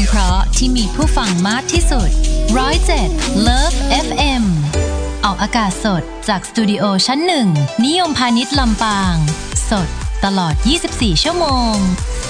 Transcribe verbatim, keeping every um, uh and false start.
เพราะที่มีผู้ฟังมากที่สุดหนึ่งร้อยเจ็ด Love เอฟ เอ็ม ออกอากาศสดจากสตูดิโอชั้นหนึ่งนิยมพาณิชย์ลำปางสดตลอดยี่สิบสี่ชั่วโมง